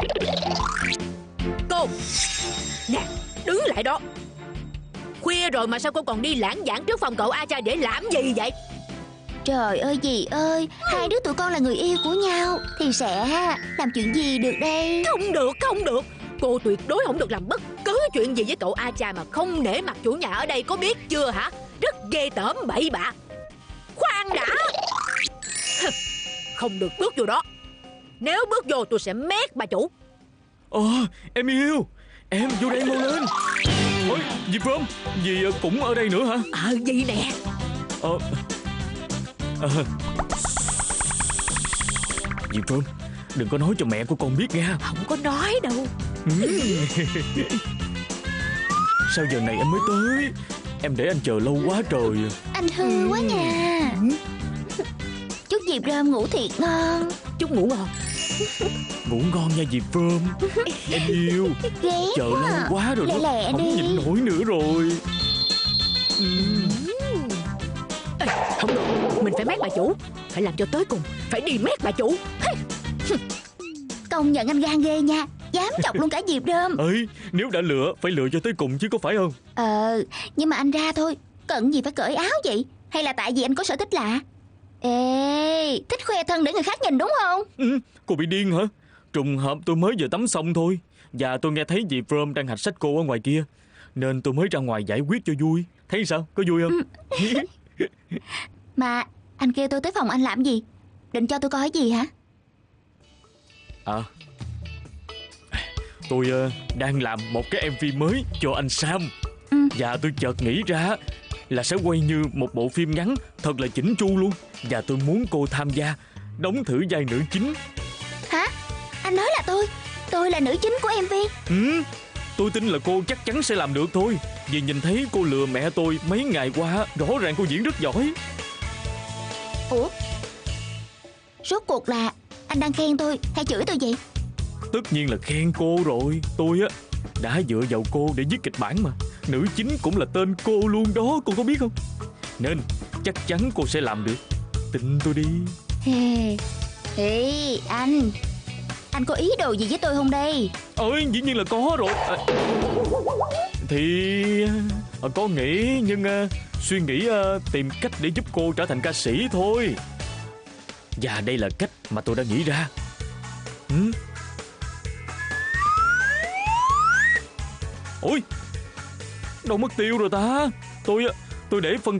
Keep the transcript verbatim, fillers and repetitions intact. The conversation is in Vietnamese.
Cô, nè, đứng lại đó. Khuya rồi mà sao cô còn đi lãng vãng trước phòng cậu A Cha để làm gì vậy? Trời ơi dì ơi, hai đứa tụi con là người yêu của nhau thì sẽ làm chuyện gì được đây? Không được, không được. Cô tuyệt đối không được làm bất cứ chuyện gì với cậu A Cha mà không nể mặt chủ nhà ở đây, có biết chưa hả? Rất ghê tởm bậy bạ. Khoan đã. Không được bước vô đó. Nếu bước vô tôi sẽ mét bà chủ. Ờ, em yêu. Em vô đây mau lên. Ôi, dì Prom, dì cũng ở đây nữa hả? Ờ, gì nè. Ờ, ờ. Dì Prom, đừng có nói cho mẹ của con biết nha. Không có nói đâu. Ừ. Sao giờ này em mới tới? Em để anh chờ lâu quá trời. Anh hư quá nha. Chúc dì Prom ngủ thiệt ngon. Chúc ngủ ngon. Ngủ ngon nha dì Prom. Em yêu. Ghét Chờ quá lâu à. quá rồi Lẹ đó. lẹ Không đi. nhịn nổi nữa rồi. Ừ. Ê, không được, mình phải mét bà chủ. Phải làm cho tới cùng. Phải đi mét bà chủ. Công nhận anh gan ghê nha. Dám chọc luôn cả dì Prom. Ơi, nếu đã lựa phải lựa cho tới cùng chứ có phải không? Ờ, nhưng mà anh ra thôi. Cần gì phải cởi áo vậy? Hay là tại vì anh có sở thích lạ? Ê, thích khoe thân để người khác nhìn đúng không? Ừ, cô bị điên hả? Trùng hợp tôi mới vừa tắm xong thôi. Và tôi nghe thấy dì Prom đang hạch sách cô ở ngoài kia, nên tôi mới ra ngoài giải quyết cho vui. Thấy sao? Có vui không? Mà anh kêu tôi tới phòng anh làm gì? Định cho tôi coi gì hả? À, tôi uh, đang làm một cái em vê mới cho anh Sam. Ừ. Và tôi chợt nghĩ ra là sẽ quay như một bộ phim ngắn thật là chỉnh chu luôn. Và tôi muốn cô tham gia đóng thử vai nữ chính. Hả? Anh nói là tôi Tôi là nữ chính của em vê. Ừ, tôi tin là cô chắc chắn sẽ làm được thôi. Vì nhìn thấy cô lừa mẹ tôi mấy ngày qua, rõ ràng cô diễn rất giỏi. Ủa, rốt cuộc là anh đang khen tôi hay chửi tôi vậy? Tất nhiên là khen cô rồi. Tôi á đã dựa vào cô để viết kịch bản mà. Nữ chính cũng là tên cô luôn đó, cô có biết không? Nên chắc chắn cô sẽ làm được. Tin tôi đi. Ê, ê anh Anh có ý đồ gì với tôi không đây? Ôi, dĩ nhiên là có rồi. À, thì à, có nghĩ, nhưng à, suy nghĩ à, tìm cách để giúp cô trở thành ca sĩ thôi. Và đây là cách mà tôi đã nghĩ ra. Ừ? Ôi, đâu mất tiêu rồi ta? Tôi tôi để phân